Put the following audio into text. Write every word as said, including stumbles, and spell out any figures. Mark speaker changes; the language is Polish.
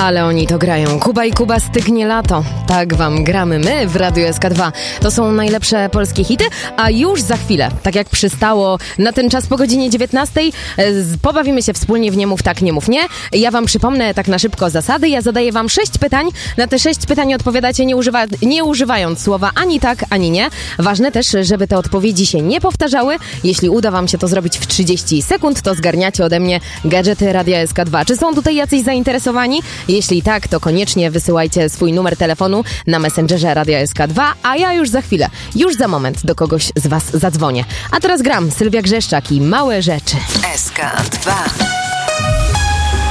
Speaker 1: Ale oni to grają. Kuba i Kuba, stygnie lato. Tak wam gramy my w Radiu S K dwa. To są najlepsze polskie hity, a już za chwilę, tak jak przystało na ten czas po godzinie dziewiętnastej, pobawimy się wspólnie w Nie mów tak, nie mów nie. Ja wam przypomnę tak na szybko zasady. Ja zadaję wam sześć pytań. Na te sześć pytań odpowiadacie nie, używa, nie używając słowa ani tak, ani nie. Ważne też, żeby te odpowiedzi się nie powtarzały. Jeśli uda wam się to zrobić w trzydzieści sekund, to zgarniacie ode mnie gadżety Radia S K dwa. Czy są tutaj jacyś zainteresowani? Jeśli tak, to koniecznie wysyłajcie swój numer telefonu na Messengerze Radia S K dwa, a ja już za chwilę, już za moment do kogoś z was zadzwonię. A teraz gram Sylwia Grzeszczak i Małe rzeczy.
Speaker 2: S K dwa.